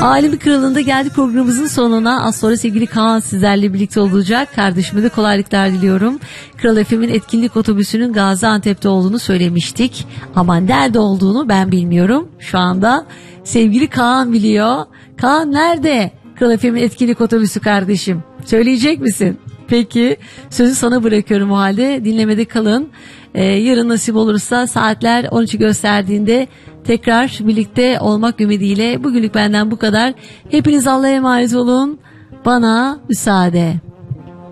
Alemi Kralı'nda geldi programımızın sonuna. Az sonra sevgili Kaan sizlerle birlikte olacak. Kardeşime de kolaylıklar diliyorum. Kral FM'in etkinlik otobüsünün Gaziantep'te olduğunu söylemiştik. Ama nerede olduğunu ben bilmiyorum. Şu anda sevgili Kaan biliyor. Kaan nerede? Kral FM'in etkinlik otobüsü kardeşim. Söyleyecek misin? Peki sözü sana bırakıyorum o halde. Dinlemede kalın. Yarın nasip olursa saatler 13'ü gösterdiğinde tekrar birlikte olmak ümidiyle. Bugünlük benden bu kadar. Hepiniz Allah'a emanet olun. Bana müsaade.